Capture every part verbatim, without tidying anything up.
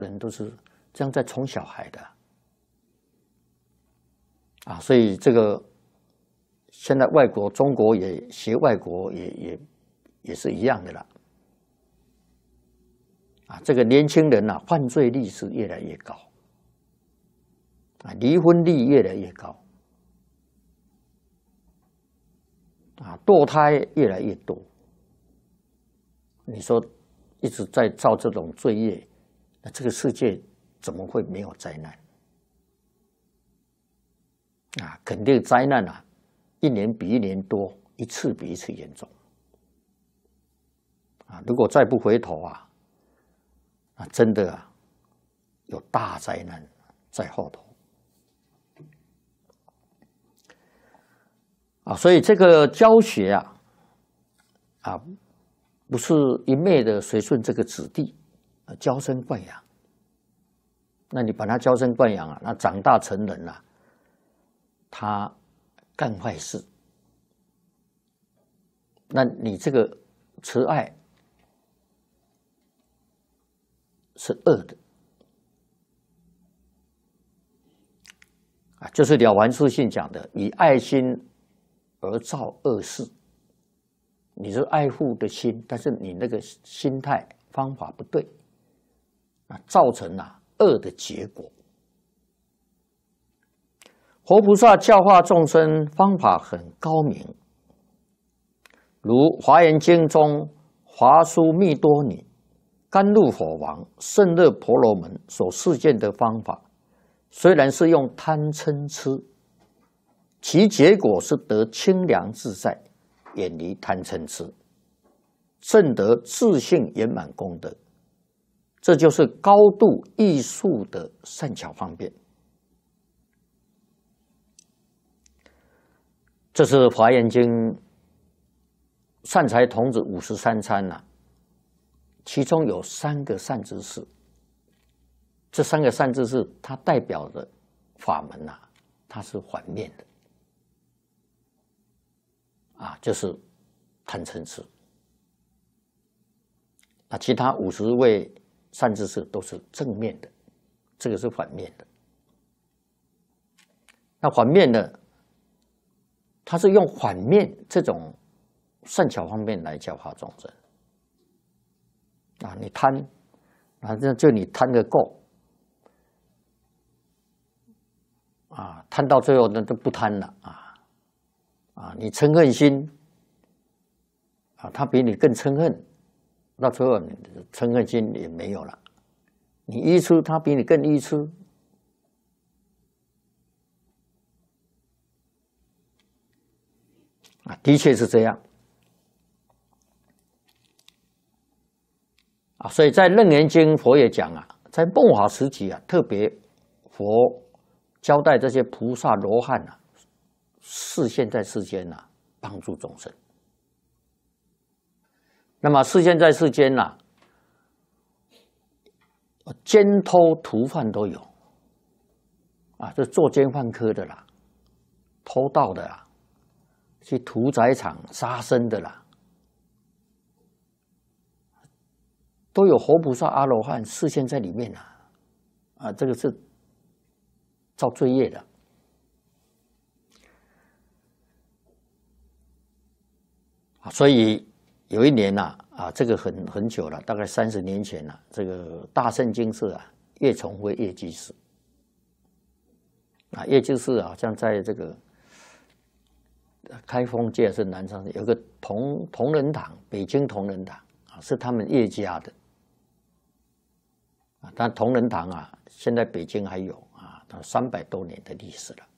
人都是这样在宠小孩的啊，所以这个现在外国中国也学外国也也也是一样的啦。啊，这个年轻人啊，犯罪率是越来越高，啊，离婚率越来越高，啊，堕胎越来越多。你说一直在造这种罪业，那这个世界怎么会没有灾难？啊，肯定灾难啊，一年比一年多，一次比一次严重。啊，如果再不回头啊，啊，真的啊，有大灾难在后头。啊，所以这个教学啊，啊，不是一昧的随顺这个子弟，啊，娇生惯养。那你把他娇生惯养啊，那长大成人了，啊，他干坏事，那你这个慈爱是恶的啊，就是了凡四训讲的，以爱心而造恶事。你是爱护的心，但是你那个心态方法不对，啊，造成啊恶的结果。活菩萨教化众生方法很高明，如《华严经》中华殊密多尼、甘露火王、胜热婆罗门所示现的方法，虽然是用贪嗔痴，其结果是得清凉自在，远离贪嗔痴，证得自性圆满功德。这就是高度艺术的善巧方便。这是《华严经》善财童子五十三参呐，其中有三个善知识。这三个善知识，它代表的法门呐，它是反面的，啊，就是贪嗔痴。那其他五十位善知识都是正面的，这个是反面的。那反面的，他是用反面这种善巧方面来教化众生啊，你贪啊，这就你贪个够啊，贪到最后那都不贪了啊啊，你嗔恨心啊，他比你更嗔恨，到最后你嗔恨心也没有了，你愚痴，他比你更愚痴。啊，的确是这样啊，所以在《楞严经》佛也讲啊，在末法时期啊，特别佛交代这些菩萨罗汉啊，示现在世间啊，帮助众生。那么示现在世间呐、啊，奸偷屠贩都有啊，这做奸犯科的啦，偷盗的啦。去屠宰场杀生的啦，都有活菩萨阿罗汉示现在里面啊，啊，这个是造罪业的啊。所以有一年呐、啊，啊，这个很很久了，大概三十年前了、啊，这个大圣经寺啊，叶崇辉叶居士啊，叶居士好像在这个。开封界是南昌有个同同仁堂，北京同仁堂啊，是他们叶家的啊。但同仁堂啊，现在北京还有啊，它三百多年的历史了。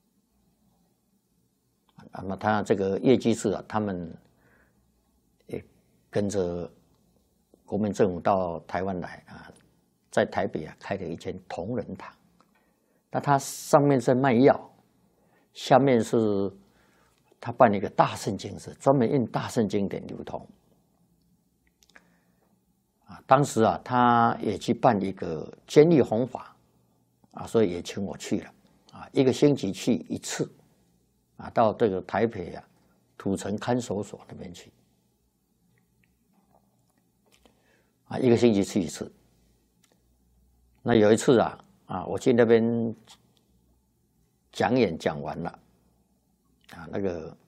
那么他这个叶居士啊，他们也跟着国民政府到台湾来啊，在台北啊开了一间同仁堂。那它上面是卖药，下面是。他办了一个大圣经寺，专门印大圣经典流通。啊，当时啊，他也去办一个监狱弘法，啊，所以也请我去了，啊，一个星期去一次，啊，到这个台北啊土城看守所那边去，啊，一个星期去一次。 那有一次啊啊，我去那边讲演讲完了，啊，那个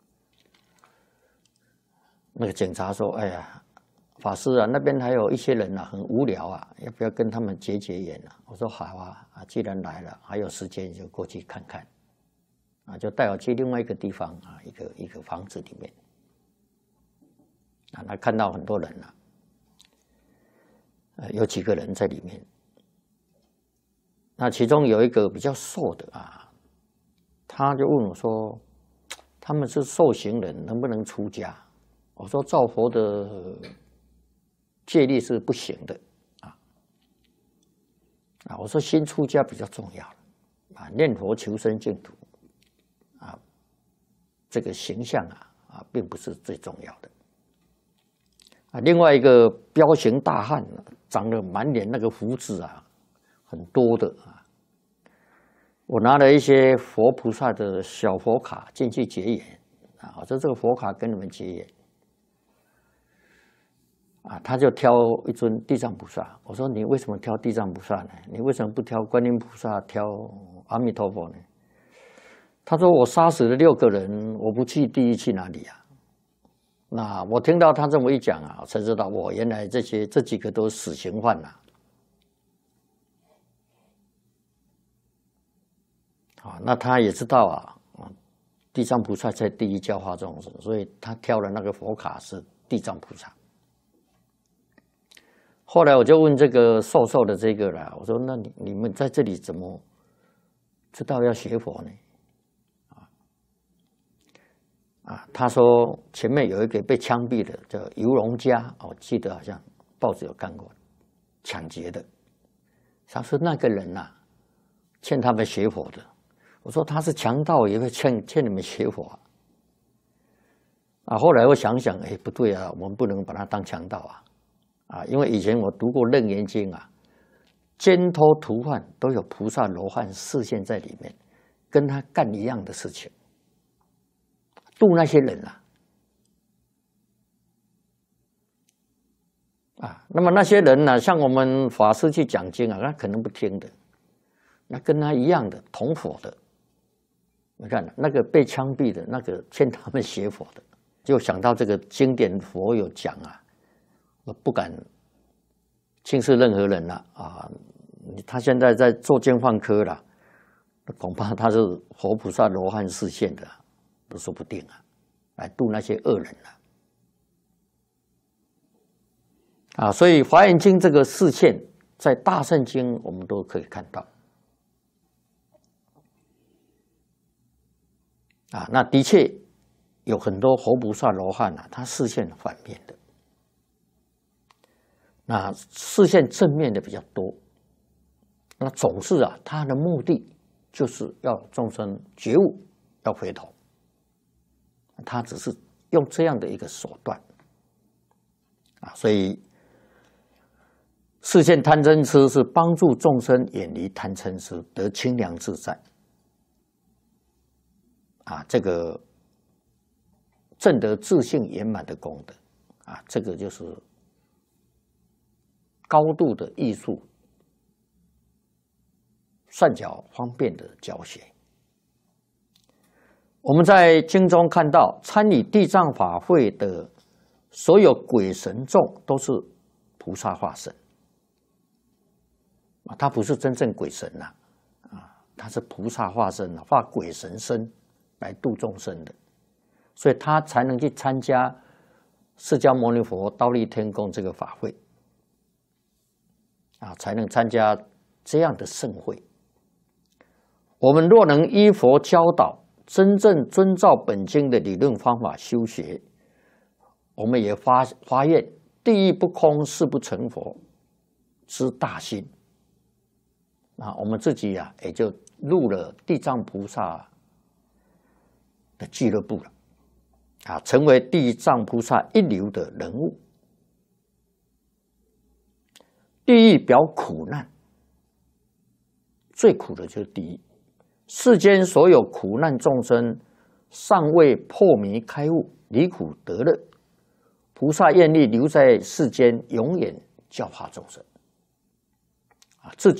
那个警察说：“哎呀，法师啊，那边还有一些人啊，很无聊啊，要不要跟他们结结缘啊？”我说：“好啊，啊，既然来了，还有时间就过去看看。”啊，就带我去另外一个地方啊，一个一个房子里面，啊，他看到很多人了，呃，有几个人在里面。那其中有一个比较瘦的啊，他就问我说：“他们是受刑人，能不能出家？”我说：“照佛的戒律是不行的啊。啊，我说新出家比较重要了啊，念佛求生净土啊，这个形象啊啊，并不是最重要的啊。另外一个彪形大汉，长得满脸那个胡子啊，很多的啊。我拿了一些佛菩萨的小佛卡进去结缘啊，我说这个佛卡跟你们结缘。”啊，他就挑一尊地藏菩萨。我说：“你为什么挑地藏菩萨呢？你为什么不挑观音菩萨、挑阿弥陀佛呢？”他说：“我杀死了六个人，我不去地狱去哪里啊？”那我听到他这么一讲啊，我才知道我原来这些这几个都是死刑犯呐。啊，那他也知道啊，地藏菩萨在地狱教化众生，所以他挑了那个佛卡是地藏菩萨。后来我就问这个瘦瘦的这个了，我说：“那你你们在这里怎么知道要学佛呢？”啊啊，他说前面有一个被枪毙的叫游荣家，我记得好像报纸有看过，抢劫的。他说那个人呐、啊，欠他们学佛的。我说他是强盗，也会欠欠你们学佛啊。啊，后来我想想，哎，不对啊，我们不能把他当强盗啊。啊，因为以前我读过《楞严经》啊，奸偷屠贩都有菩萨罗汉示现在里面，跟他干一样的事情，度那些人啊。啊，那么那些人呢、啊，像我们法师去讲经啊，他可能不听的，那跟他一样的同伙的，你看那个被枪毙的那个欠他们学佛的，就想到这个经典佛有讲啊。我不敢轻视任何人了啊！他现在在做监犯科了，恐怕他是佛菩萨罗汉示现的，都说不定啊，来度那些恶人了啊！所以《华严经》这个示现，在大乘经我们都可以看到啊。那的确有很多佛菩萨罗汉啊，他示现反面的。那视线正面的比较多，那总是啊，他的目的就是要众生觉悟，要回头。他只是用这样的一个手段啊，所以视线贪嗔痴是帮助众生远离贪嗔痴，得清凉自在啊，这个证得自性圆满的功德啊，这个就是高度的艺术，善巧方便的教学。我们在经中看到，参与地藏法会的所有鬼神众都是菩萨化身啊，他不是真正鬼神呐，啊，他是菩萨化身啊，化鬼神身来度众生的，所以他才能去参加释迦牟尼佛忉利天宫这个法会。啊，才能参加这样的盛会。我们若能依佛教导，真正遵照本经的理论方法修学，我们也发发愿地狱不空，誓不成佛之大心。啊，我们自己呀、啊，也就入了地藏菩萨的俱乐部了，啊，成为地藏菩萨一流的人物。地狱表苦难，最苦的就是地狱。世间所有苦难众生，尚未破迷开悟，离苦得乐，菩萨愿力留在世间，永远教化众生。啊，自己。